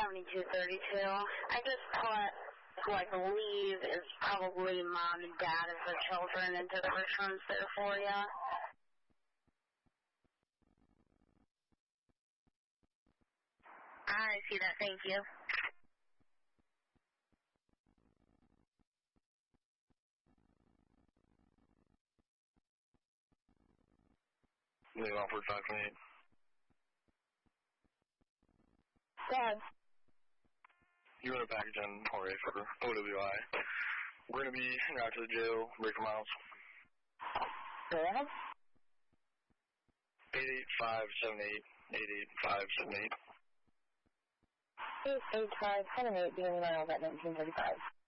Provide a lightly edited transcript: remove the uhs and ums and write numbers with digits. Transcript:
7232. I just put, like, leave is probably mom and dad of the children into the returns there for you. I see that. Thank you. Leave offer 528. Dad. You want a package on RA for OWI. We're going to be en route to the jail, Baker Miles. Dad? 88578. 88578. 88578 being miles at 1935.